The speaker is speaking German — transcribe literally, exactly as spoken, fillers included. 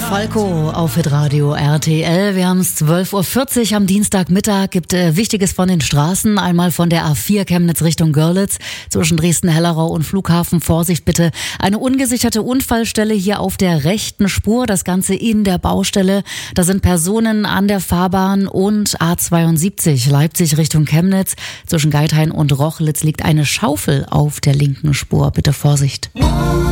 Falco auf Hitradio R T L. Wir haben es zwölf Uhr vierzig am Dienstagmittag. Gibt äh, Wichtiges von den Straßen. Einmal von der A vier Chemnitz Richtung Görlitz zwischen Dresden-Hellerau und Flughafen. Vorsicht bitte. Eine ungesicherte Unfallstelle hier auf der rechten Spur. Das Ganze in der Baustelle. Da sind Personen an der Fahrbahn und A zweiundsiebzig Leipzig Richtung Chemnitz. Zwischen Geithain und Rochlitz liegt eine Schaufel auf der linken Spur. Bitte Vorsicht.